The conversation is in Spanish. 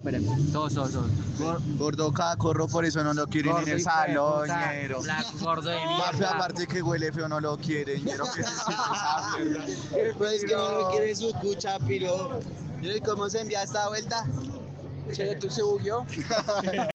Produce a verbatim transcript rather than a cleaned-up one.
Todos, todos, todos. Gordo cacorro, por eso no lo quieren en el salón, ñero. Gordo de Papi, aparte que huele feo, no lo quieren, ñero. Que se siente esa mierda. Pues que no lo quiere su cucha, piro. ¿Y cómo se envía esta vuelta? Che, ¿tú se bugueó?